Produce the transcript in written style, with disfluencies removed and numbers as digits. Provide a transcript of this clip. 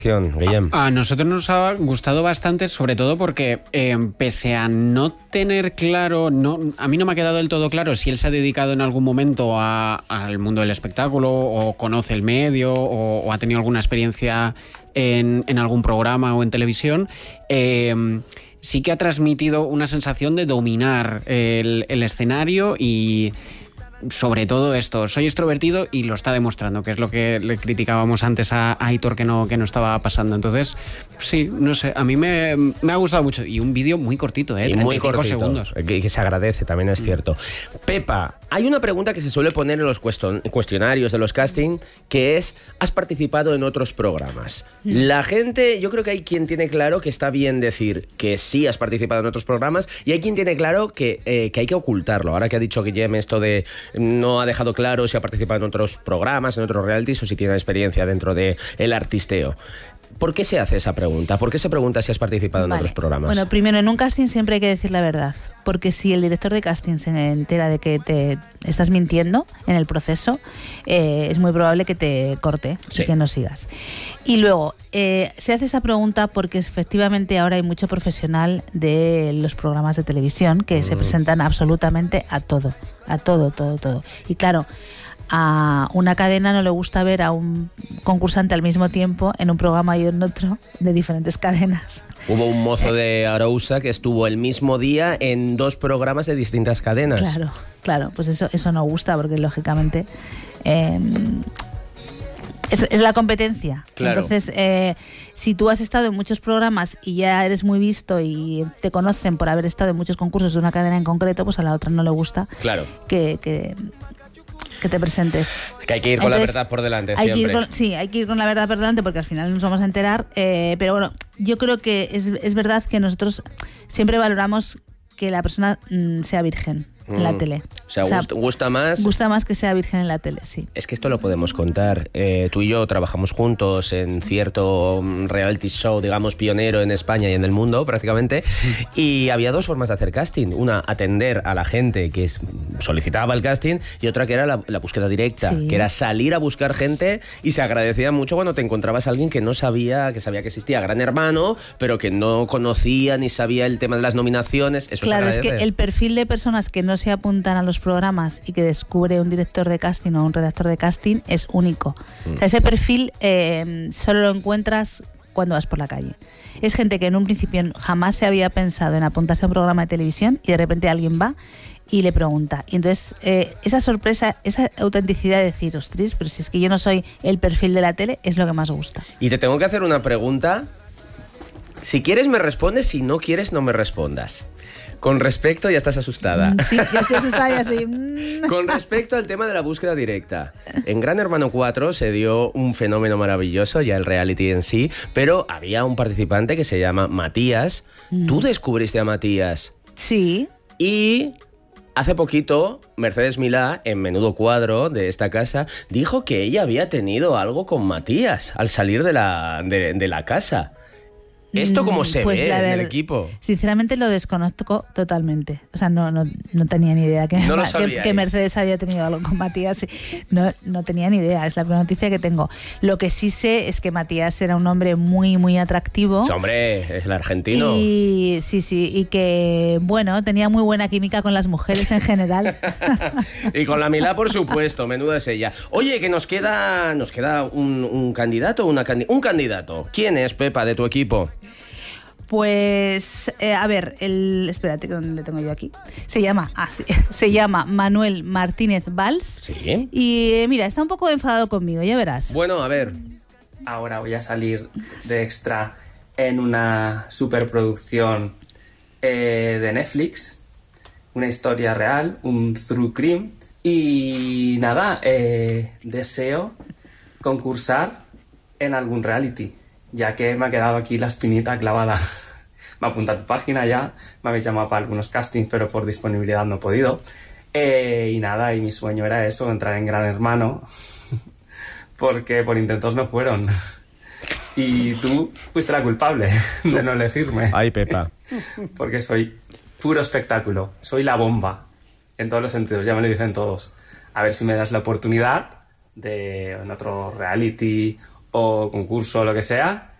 Guillem. A nosotros nos ha gustado bastante, sobre todo porque pese a no tener claro, a mí no me ha quedado del todo claro si él se ha dedicado en algún momento al mundo del espectáculo o conoce el medio o ha tenido alguna experiencia en algún programa o en televisión. Sí que ha transmitido una sensación de dominar el escenario y sobre todo esto, soy extrovertido y lo está demostrando, que es lo que le criticábamos antes a Aitor que no estaba pasando. Entonces, sí, no sé, a mí me ha gustado mucho. Y un vídeo muy cortito, 35 segundos. Que se agradece, también es cierto. Pepa, hay una pregunta que se suele poner en los cuestionarios de los casting, que es, ¿has participado en otros programas? La gente, yo creo que hay quien tiene claro que está bien decir que sí has participado en otros programas, y hay quien tiene claro que hay que ocultarlo. Ahora que ha dicho Guillem esto de no ha dejado claro si ha participado en otros programas, en otros realities, o si tiene experiencia dentro del artisteo. ¿Por qué se hace esa pregunta? ¿Por qué se pregunta si has participado en otros programas? Bueno, primero, en un casting siempre hay que decir la verdad, porque si el director de casting se entera de que te estás mintiendo en el proceso, es muy probable que te corte y que no sigas. Y luego, se hace esa pregunta porque efectivamente ahora hay mucho profesional de los programas de televisión que se presentan absolutamente a todo. Y claro, a una cadena no le gusta ver a un concursante al mismo tiempo en un programa y en otro de diferentes cadenas. Hubo un mozo de Arousa que estuvo el mismo día en 2 programas de distintas cadenas. Claro, pues eso no gusta porque lógicamente es la competencia. Claro. Entonces, si tú has estado en muchos programas y ya eres muy visto y te conocen por haber estado en muchos concursos de una cadena en concreto, pues a la otra no le gusta que te presentes. Que hay que ir con la verdad por delante siempre. Hay que ir con la verdad por delante porque al final nos vamos a enterar. Pero bueno, yo creo que es verdad que nosotros siempre valoramos que la persona sea virgen en la tele. O sea, gusta más. Gusta más que sea virgen en la tele, sí. Es que esto lo podemos contar. Tú y yo trabajamos juntos en cierto reality show, digamos, pionero en España y en el mundo prácticamente. Y había 2 formas de hacer casting. Una, atender a la gente que solicitaba el casting, y otra que era la búsqueda directa, que era salir a buscar gente, y se agradecía mucho cuando te encontrabas a alguien que no sabía, que existía Gran Hermano, pero que no conocía ni sabía el tema de las nominaciones. Eso claro, es que el perfil de personas que no se apuntan a los programas y que descubre un director de casting o un redactor de casting es único. O sea, ese perfil solo lo encuentras cuando vas por la calle. Es gente que en un principio jamás se había pensado en apuntarse a un programa de televisión y de repente alguien va y le pregunta. Y entonces esa sorpresa, esa autenticidad de decir, ostras, pero si es que yo no soy el perfil de la tele, es lo que más gusta. Y te tengo que hacer una pregunta. Si quieres me respondes, si no quieres no me respondas. Con respecto, ya estás asustada. Sí, yo estoy asustada, ya estoy. Con respecto al tema de la búsqueda directa. En Gran Hermano 4 se dio un fenómeno maravilloso, ya el reality en sí, pero había un participante que se llama Matías. ¿Tú descubriste a Matías? Sí. Y hace poquito, Mercedes Milá, en Menudo Cuadro de esta casa, dijo que ella había tenido algo con Matías al salir de la casa. ¿Esto cómo se ve en el equipo? Sinceramente lo desconozco totalmente. O sea, no tenía ni idea que Mercedes había tenido algo con Matías. No tenía ni idea, es la primera noticia que tengo. Lo que sí sé es que Matías era un hombre muy, muy atractivo. Ese hombre es el argentino. Y y que, bueno, tenía muy buena química con las mujeres en general. Y con la Milá, por supuesto, menuda es ella. Oye, que nos queda un candidato, un candidato. ¿Quién es, Pepa, de tu equipo? Pues, a ver, espérate, que ¿dónde le tengo yo aquí? Se llama Manuel Martínez Valls. Sí. Y mira, está un poco enfadado conmigo, ya verás. Bueno, a ver. Ahora voy a salir de extra en una superproducción de Netflix, una historia real, un true crime. Y nada, deseo concursar en algún reality, ya que me ha quedado aquí la espinita clavada. Me apunta a tu página ya, me habéis llamado para algunos castings, pero por disponibilidad no he podido. Y nada, y mi sueño era eso, entrar en Gran Hermano, porque por intentos no fueron. Y tú fuiste la culpable de no elegirme. Ay, Pepa. Porque soy puro espectáculo, soy la bomba, en todos los sentidos, ya me lo dicen todos. A ver si me das la oportunidad de en otro reality o concurso o lo que sea,